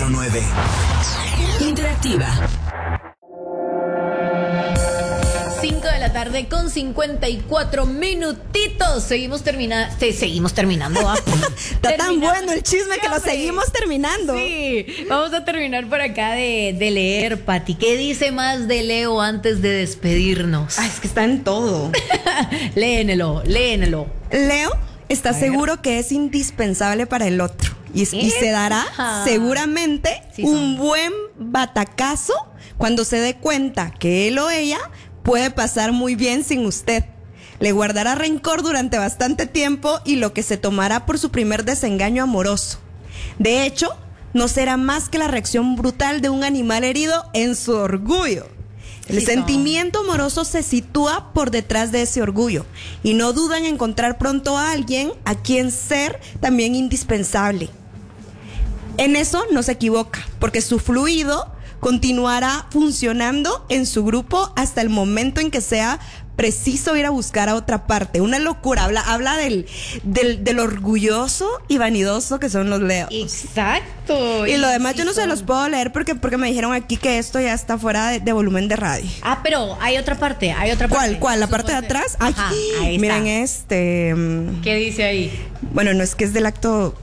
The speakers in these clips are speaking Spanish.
99. Interactiva. 5 de la tarde con 54 minutitos. Seguimos terminando. Está tan bueno el chisme que lo seguimos terminando. Sí, vamos a terminar por acá de leer, Pati. ¿Qué dice más de Leo antes de despedirnos? Ay, es que está en todo. Léenelo. Leo está seguro que es indispensable para el otro y se dará seguramente un buen batacazo cuando se dé cuenta que él o ella puede pasar muy bien sin usted. Le guardará rencor durante bastante tiempo y lo que se tomará por su primer desengaño amoroso. De hecho, no será más que la reacción brutal de un animal herido en su orgullo. El sentimiento amoroso se sitúa por detrás de ese orgullo y no duda en encontrar pronto a alguien a quien ser también indispensable. En eso no se equivoca, porque su fluido continuará funcionando en su grupo hasta el momento en que sea preciso ir a buscar a otra parte. Una locura. Habla del orgulloso y vanidoso que son los Leos. Exacto. Y lo demás yo no se los puedo leer porque me dijeron aquí que esto ya está fuera de volumen de radio. Ah, pero hay otra parte. ¿Cuál? ¿La parte de atrás? Ay, ahí miren está. ¿Qué dice ahí? Bueno, no es que es del acto.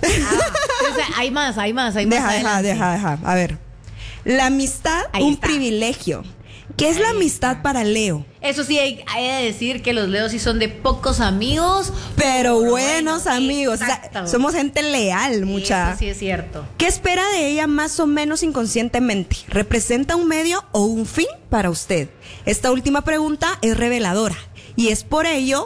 Hay más. Deja. A ver. La amistad, un privilegio. ¿Qué es la amistad para Leo? Eso sí, hay de decir que los Leos sí son de pocos amigos, pero buenos amigos. O sea, somos gente leal, mucha. Eso sí es cierto. ¿Qué espera de ella más o menos inconscientemente? ¿Representa un medio o un fin para usted? Esta última pregunta es reveladora y es por ella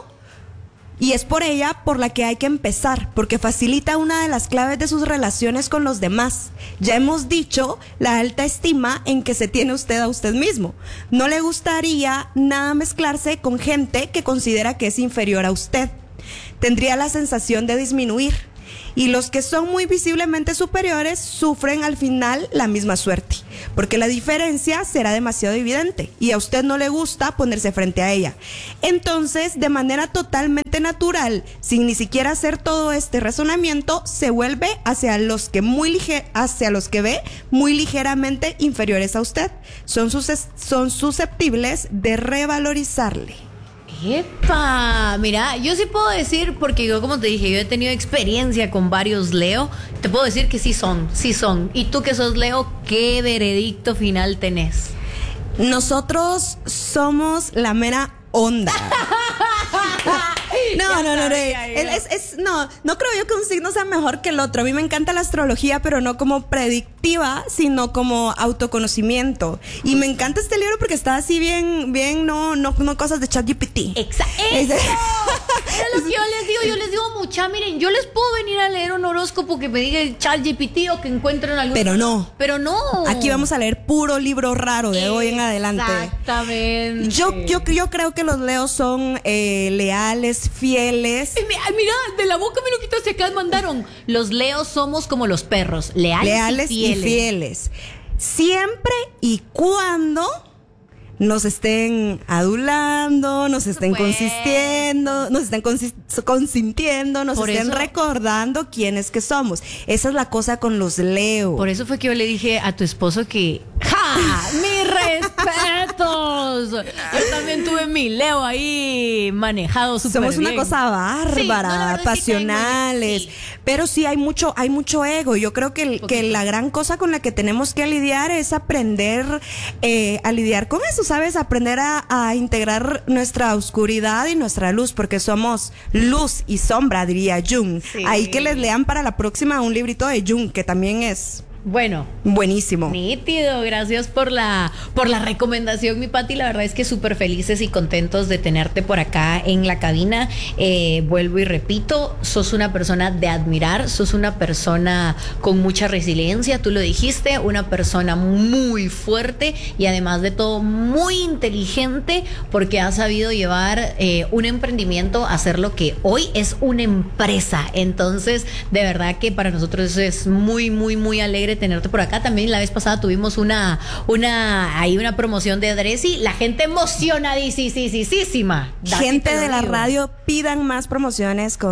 por la que hay que empezar, porque facilita una de las claves de sus relaciones con los demás. Ya hemos dicho la alta estima en que se tiene usted a usted mismo. No le gustaría nada mezclarse con gente que considera que es inferior a usted. Tendría la sensación de disminuir. Y los que son muy visiblemente superiores sufren al final la misma suerte, porque la diferencia será demasiado evidente y a usted no le gusta ponerse frente a ella. Entonces, de manera totalmente natural, sin ni siquiera hacer todo este razonamiento, se vuelve hacia los que ve muy ligeramente inferiores a usted. Son susceptibles de revalorizarle. ¡Epa! Mira, yo sí puedo decir, porque yo, como te dije, yo he tenido experiencia con varios Leo, te puedo decir que sí son. Y tú que sos Leo, ¿qué veredicto final tenés? Nosotros somos la mera onda. No creo yo que un signo sea mejor que el otro. A mí me encanta la astrología, pero no como predictiva, sino como autoconocimiento. Y me encanta este libro porque está así bien, no cosas de ChatGPT. Exacto. Era lo que yo les digo mucha, miren, yo les puedo venir a leer un horóscopo que me diga el ChatGPT o que encuentren algo. Pero no. Aquí vamos a leer puro libro raro de hoy en adelante. Exactamente. Yo creo que los Leos son leales, fieles. Mira, de la boca me lo quitaste, acá mandaron. Los Leos somos como los perros, leales y fieles. Siempre y cuando nos estén adulando, nos estén consintiendo, nos estén recordando quiénes que somos. Esa es la cosa con los Leo. Por eso fue que yo le dije a tu esposo que ¡ja! ¡Mis respetos! Yo también tuve mi Leo ahí manejado súper bien. Somos una cosa bárbara, pasionales. Sí. Pero sí hay mucho ego. Yo creo que la gran cosa con la que tenemos que lidiar es aprender a lidiar con eso, ¿sabes? Aprender a integrar nuestra oscuridad y nuestra luz, porque somos luz y sombra, diría Jung. Sí. Ahí que les lean para la próxima un librito de Jung, que también es buenísimo. Nítido, gracias por la recomendación, mi Pati. La verdad es que súper felices y contentos de tenerte por acá en la cabina. Vuelvo y repito, sos una persona de admirar, sos una persona con mucha resiliencia, tú lo dijiste, una persona muy fuerte y además de todo muy inteligente, porque has sabido llevar un emprendimiento a hacer lo que hoy es una empresa. Entonces, de verdad que para nosotros es muy, muy, muy alegre tenerte por acá. También la vez pasada tuvimos una promoción de Dressy, la gente emocionadísima. Gente de la radio, pidan más promociones con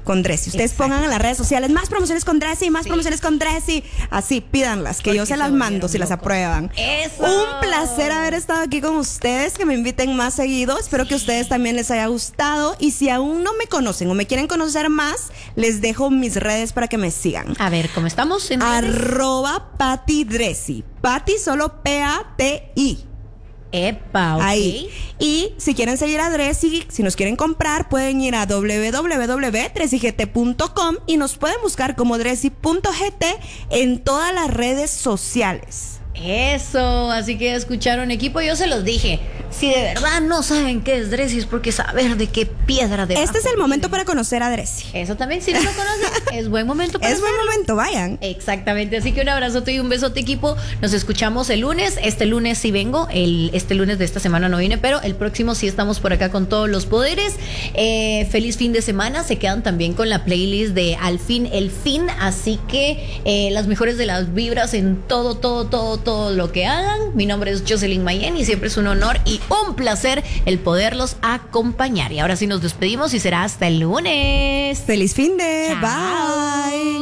con Dressy. Ustedes pongan en las redes sociales más promociones con Dressy, más promociones con Dressy. Así, pídanlas, que yo se las mando si las aprueban. ¡Eso! Un placer haber estado aquí con ustedes, que me inviten más seguido. Espero que a ustedes también les haya gustado. Y si aún no me conocen o me quieren conocer más, les dejo mis redes para que me sigan. A ver, ¿cómo estamos? En @Patti Dressy. Patti solo P-A-T-I. Epa, ok. Ahí. Y si quieren seguir a Dressy, si nos quieren comprar, pueden ir a www.dressygt.com y nos pueden buscar como Dressy.gt en todas las redes sociales. Eso, así que escucharon, equipo, yo se los dije. Si de verdad no saben qué es Dressy, es porque saber de qué piedra de Este es el momento para conocer a Dressy. Eso también, si no lo conocen, es buen momento para Es buen hacerlo. momento, vayan. Exactamente, así que un abrazote y un besote, equipo. Nos escuchamos el lunes. Este lunes sí vengo, este lunes de esta semana no vine, pero el próximo sí estamos por acá con todos los poderes. Feliz fin de semana. Se quedan también con la playlist de Al Fin el Fin, así que las mejores de las vibras en todo lo que hagan. Mi nombre es Jocelyn Mayen y siempre es un honor y un placer el poderlos acompañar. Y ahora sí nos despedimos y será hasta el lunes. Feliz fin de. Chao. Bye.